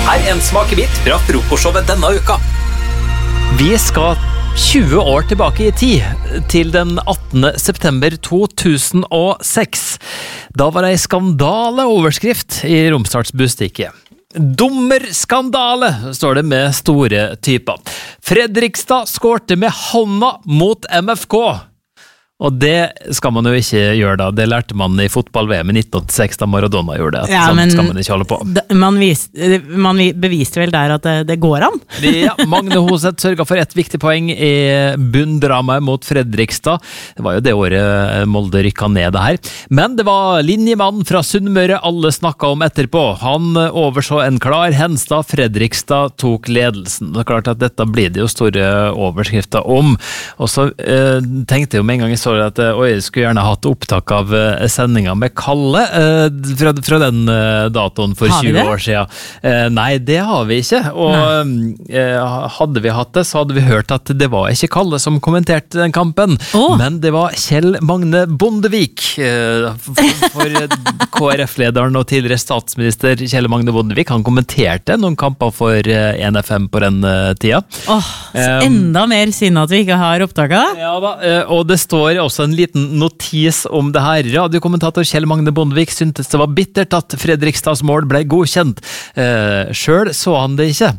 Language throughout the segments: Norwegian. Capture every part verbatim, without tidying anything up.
Her er en smakebit fra frokostshowet denne uka. Vi skal tjue år tilbake i tid, til den attende september to tusen og seks. Da var det en skandaleoverskrift i Romsdals Bustikke. Dommerskandale, står det med store typer. Fredrikstad skårte med hånda mot M F K. Og det skal man jo ikke gjøre da. Det lærte man i fotball-V M i nitten åttiseks da Maradona gjorde det. Ja, sånn men skal man ikke holde på. d- Man, vis, man vi- beviste vel der at det, det går an. Ja, Magne Hoseth sørget for et viktig poeng i bunndramaet mot Fredrikstad. Det var jo det året Molde rykket ned det her. Men det var linjemannen fra Sunnmøre alle snakket om etterpå. Han overså en klar Henstad. Fredrikstad tok ledelsen. Det er klart at dette blir det jo store overskrifter om. Og så eh, tenkte jeg jo med en gang jeg så at oi, jeg skulle gjerne hatt opptak av uh, sendinga med Kalle uh, fra, fra den uh, datoen for Har vi tjue det? år siden. Uh, nei, det har vi ikke. Og uh, hadde vi hatt det, så hadde vi hørt at det var ikke Kalle som kommenterte den kampen, Åh. men det var Kjell Magne Bondevik. Uh, for for K R F-lederen og tidligere statsminister Kjell Magne Bondevik, han kommenterte noen kamper for uh, N F M på den uh, tida. Åh, så Um, enda mer synd at vi ikke har opptak av det. Ja da, eh, og det står også en liten notis om det her. Radiokommentator Kjell Magne Bondevik syntes det var bittert at Fredrikstads mål ble godkjent. Eh, Selv så han det ikke.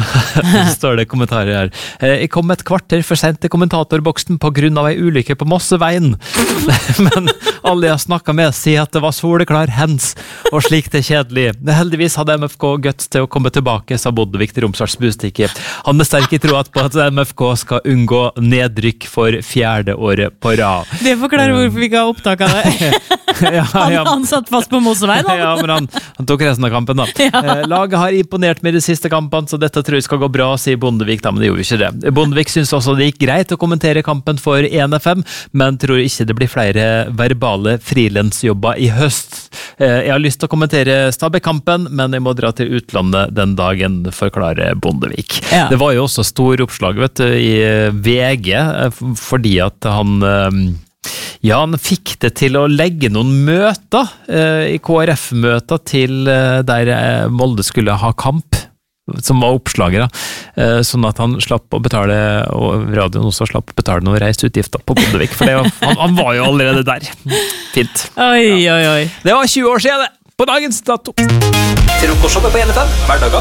står det kommentarer her. Eh, jeg kom et kvarter for sent til kommentatorboksen på grunn av ei ulykke på Mosseveien. Men alle jeg har snakket med sier at det var soleklar hens, og slikt er kjedelig. Heldigvis hadde M F K guts til å komme tilbake, sa Bondevik til Romsdals Bustikke. Han er sterk i troa på at M F K skal unngå nedrykk for fjerde året på rad. Det forklarer hvorfor vi ikke har opptak av det. Ja, Han, ja. han satt fast på Mosseveien. han. Ja, men han, han tok resten av kampen da. Eh, Laget har imponert med de siste kampene, så dette tror jeg skal gå bra, sier Bondevik da, men det gjorde ikke det. Bondevik synes også det gikk greit å kommentere kampen for N F M, men tror ikke det blir flere verbale frilansjobber i høst. Eh, jeg har lyst til å kommentere Stabæk-kampen, men jeg må dra til utlandet den dagen, forklarer Bondevik. Ja. Det var jo også stor oppslag, vet du, i V G, eh, fordi at han... eh, Ja, han fikk det til å legge noen møter eh, i K R F-møter til eh, der eh, Molde skulle ha kamp, som var oppslaget da, eh, sånn at han slapp å betale, og radioen også slapp å betale noen reiseutgifter på Bondevik, for det var, han, han var jo allerede der. Fint. Oi, oi, oi. Det var tjue år siden det, på dagens dato. Frokostshowet på N F M, hverdager